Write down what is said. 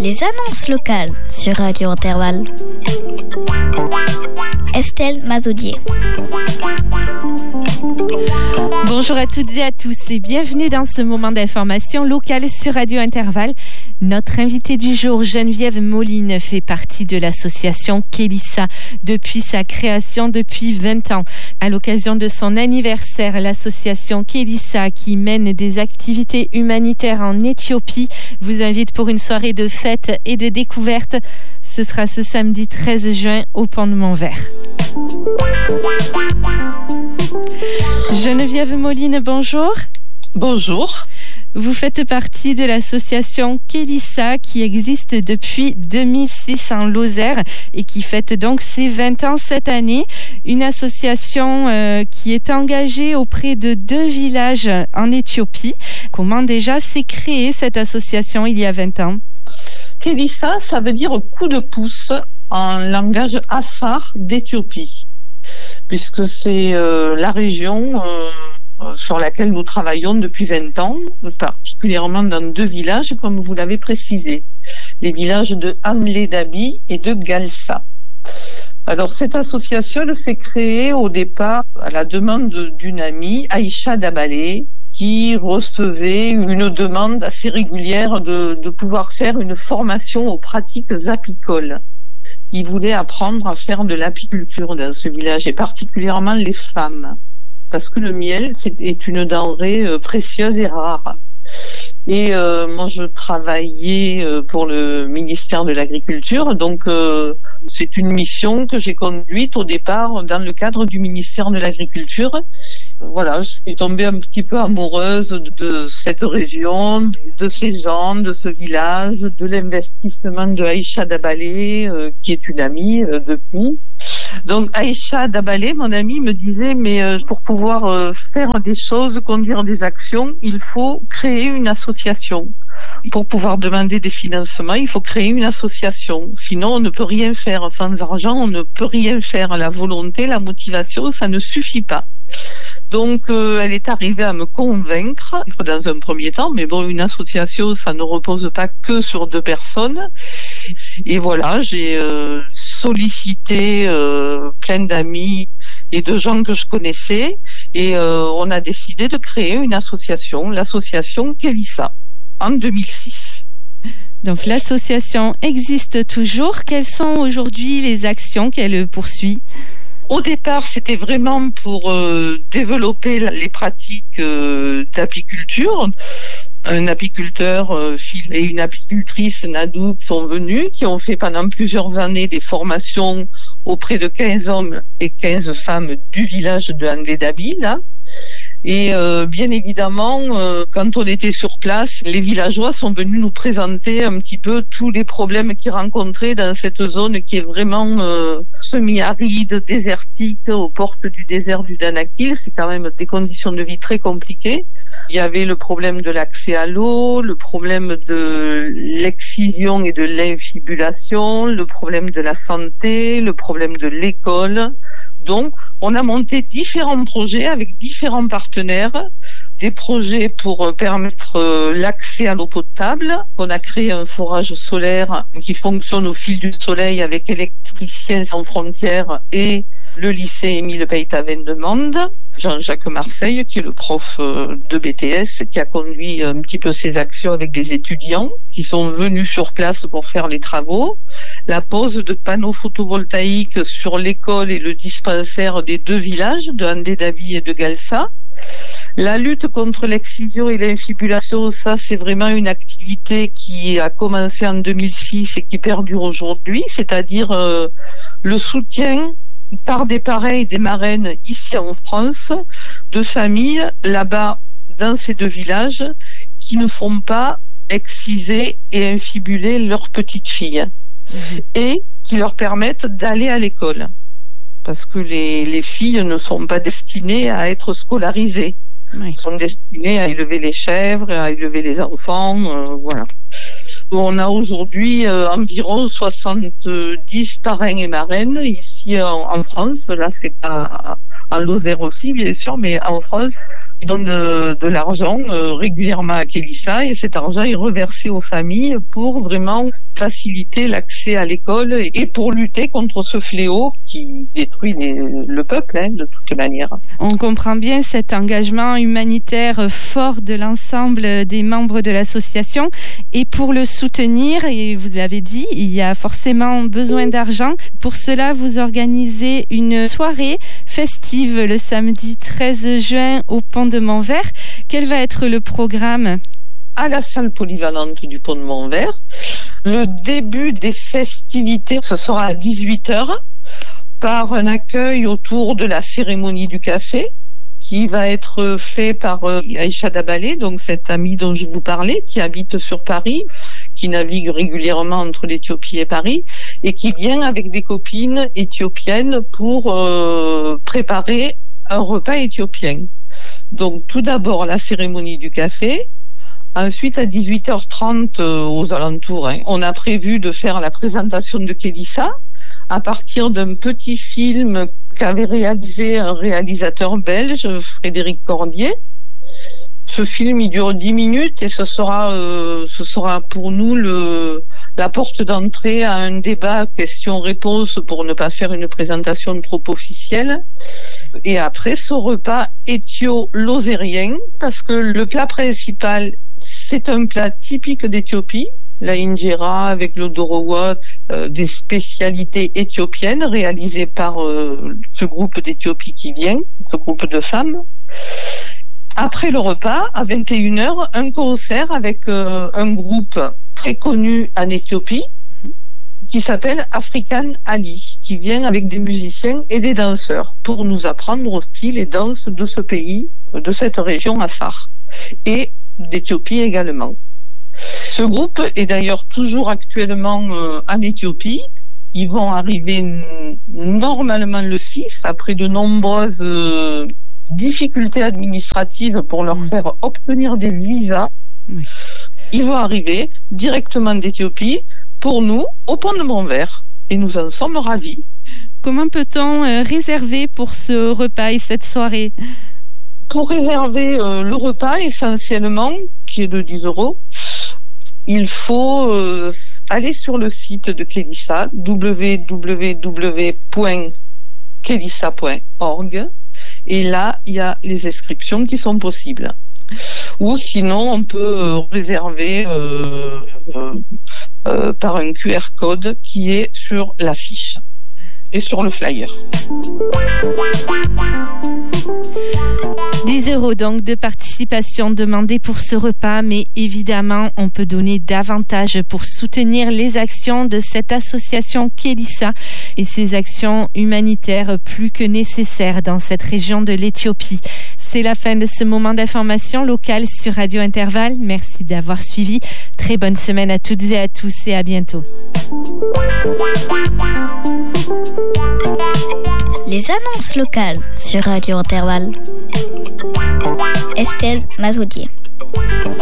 Les annonces locales sur Radio Intervalle. Estelle Mazoudier. Bonjour à toutes et à tous et bienvenue dans ce moment d'information locale sur Radio Intervalle. Notre invitée du jour, Geneviève Moline, fait partie de l'association Kélissa depuis sa création depuis 20 ans. À l'occasion de son anniversaire, l'association Kélissa, qui mène des activités humanitaires en Éthiopie, vous invite pour une soirée de fête et de découverte. Ce sera ce samedi 13 juin au Pont de Montvert. Geneviève Moline, bonjour. Bonjour. Vous faites partie de l'association Kélissa qui existe depuis 2006 en Lozère et qui fête donc ses 20 ans cette année. Une association qui est engagée auprès de 2 villages en Éthiopie. Comment déjà s'est créée cette association il y a 20 ans? Kélissa, ça veut dire coup de pouce en langage afar d'Éthiopie, puisque c'est la région sur laquelle nous travaillons depuis 20 ans, particulièrement dans 2 villages, comme vous l'avez précisé, les villages de Hamle Dabi et de Galsa. Alors, cette association s'est créée au départ à la demande d'une amie, Aïcha Dabalé, qui recevait une demande assez régulière de pouvoir faire une formation aux pratiques apicoles. Il voulait apprendre à faire de l'apiculture dans ce village, et particulièrement les femmes, parce que le miel est une denrée précieuse et rare. Et moi, je travaillais pour le ministère de l'Agriculture, donc c'est une mission que j'ai conduite au départ dans le cadre du ministère de l'Agriculture. Voilà, je suis tombée un petit peu amoureuse de cette région, de ces gens, de ce village, de l'investissement de Aïcha Dabalé, qui est une amie depuis. Donc Aïcha Dabalé, mon amie, me disait, mais pour pouvoir faire des choses, conduire des actions, il faut créer une association. Pour pouvoir demander des financements, il faut créer une association. Sinon, on ne peut rien faire. Sans argent, on ne peut rien faire. La volonté, la motivation, ça ne suffit pas. Donc, elle est arrivée à me convaincre dans un premier temps, mais bon, une association, ça ne repose pas que sur 2 personnes. Et voilà, j'ai sollicité plein d'amis et de gens que je connaissais, et on a décidé de créer une association, l'association Kélissa, en 2006. Donc, l'association existe toujours. Quelles sont aujourd'hui les actions qu'elle poursuit ? Au départ, c'était vraiment pour développer les pratiques d'apiculture. Un apiculteur et une apicultrice, Nadou, sont venus, qui ont fait pendant plusieurs années des formations auprès de 15 hommes et 15 femmes du village de Hamle Dabi, là. Et bien évidemment, quand on était sur place, les villageois sont venus nous présenter un petit peu tous les problèmes qu'ils rencontraient dans cette zone qui est vraiment semi-aride, désertique, aux portes du désert du Danakil. C'est quand même des conditions de vie très compliquées. Il y avait le problème de l'accès à l'eau, le problème de l'excision et de l'infibulation, le problème de la santé, le problème de l'école. Donc, on a monté différents projets avec différents partenaires, des projets pour permettre l'accès à l'eau potable. On a créé un forage solaire qui fonctionne au fil du soleil avec Électriciens sans frontières et le lycée Émile Peytaven de Mende. Jean-Jacques Marseille, qui est le prof de BTS, qui a conduit un petit peu ces actions avec des étudiants qui sont venus sur place pour faire les travaux. La pose de panneaux photovoltaïques sur l'école et le dispensaire des 2 villages, de Hamle Dabi et de Galsa. La lutte contre l'excision et l'infibulation, ça c'est vraiment une activité qui a commencé en 2006 et qui perdure aujourd'hui, c'est-à-dire le soutien par des parrains et des marraines ici en France, de familles là-bas dans ces 2 villages qui ne font pas exciser et infibuler leurs petites filles et qui leur permettent d'aller à l'école. Parce que les filles ne sont pas destinées à être scolarisées. Oui. Elles sont destinées à élever les chèvres, à élever les enfants, voilà. On a aujourd'hui environ 70 parrains et marraines ici en France. Là, c'est pas en Lozère aussi, bien sûr, mais en France. Ils donnent de l'argent régulièrement à Kélissa et cet argent est reversé aux familles pour vraiment faciliter l'accès à l'école et pour lutter contre ce fléau qui détruit le peuple de toute manière. On comprend bien cet engagement humanitaire fort de l'ensemble des membres de l'association et pour le soutenir, et vous l'avez dit, il y a forcément besoin d'argent. Pour cela, vous organisez une soirée festive le samedi 13 juin au Pont de Montvert. Quel va être le programme ? À la salle polyvalente du Pont de Montvert. Le début des festivités, ce sera à 18h par un accueil autour de la cérémonie du café qui va être fait par Aïcha Dabalé, donc cette amie dont je vous parlais, qui habite sur Paris, qui navigue régulièrement entre l'Éthiopie et Paris, et qui vient avec des copines éthiopiennes pour préparer un repas éthiopien. Donc tout d'abord la cérémonie du café, ensuite à 18h30 aux alentours, on a prévu de faire la présentation de Kélissa à partir d'un petit film qu'avait réalisé un réalisateur belge, Frédéric Cordier. Ce film, il dure 10 minutes et ce sera pour nous la porte d'entrée à un débat questions-réponses pour ne pas faire une présentation trop officielle. Et après, ce repas éthio-lozérien, parce que le plat principal, c'est un plat typique d'Éthiopie, la injera avec le dorowat, des spécialités éthiopiennes réalisées par ce groupe d'Éthiopie qui vient, ce groupe de femmes. Après le repas, à 21h, un concert avec un groupe très connu en Éthiopie qui s'appelle African Ali, qui vient avec des musiciens et des danseurs pour nous apprendre aussi les danses de ce pays, de cette région Afar, et d'Éthiopie également. Ce groupe est d'ailleurs toujours actuellement en Éthiopie. Ils vont arriver normalement le 6, après de nombreuses difficultés administratives pour leur faire obtenir des visas. Oui. Ils vont arriver directement d'Éthiopie pour nous au Pont de Montvert et nous en sommes ravis. Comment peut-on réserver pour ce repas et cette soirée ? Pour réserver le repas essentiellement, qui est de 10 €, il faut aller sur le site de Kélissa, www.kelissa.org, et là, il y a les inscriptions qui sont possibles. Ou sinon, on peut réserver par un QR code qui est sur l'affiche et sur le flyer. 10 € donc de participation demandée pour ce repas, mais évidemment, on peut donner davantage pour soutenir les actions de cette association Kélissa et ses actions humanitaires plus que nécessaires dans cette région de l'Éthiopie. C'est la fin de ce moment d'information locale sur Radio Intervalle. Merci d'avoir suivi. Très bonne semaine à toutes et à tous et à bientôt. Les annonces locales sur Radio Intervalle. Estelle Mazoudier.